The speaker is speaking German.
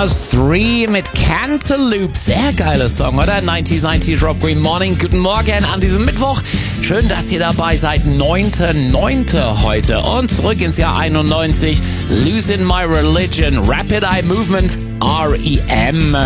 war's 3 mit Cantaloupe. Sehr geiler Song, oder? 90s Rob Green Morning. Guten Morgen an diesem Mittwoch. Schön, dass ihr dabei seid. 9.9. heute. Und zurück ins Jahr 91. Losing My Religion. Rapid Eye Movement. REM.